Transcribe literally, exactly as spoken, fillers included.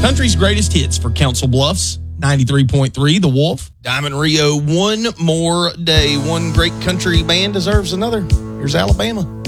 Country's greatest hits for Council Bluffs, ninety-three point three, The Wolf. Diamond Rio, one more day. One great country band deserves another. Here's Alabama.